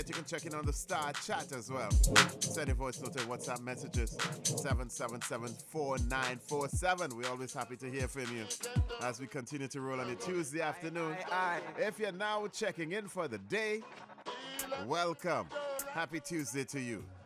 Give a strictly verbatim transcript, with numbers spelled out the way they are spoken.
You can check in on the Star Chat as well. Send a voice note and WhatsApp messages seven seven seven, four nine four seven. We're always happy to hear from you as we continue to roll on a Tuesday afternoon. If you're now checking in for the day, welcome. Happy Tuesday to you.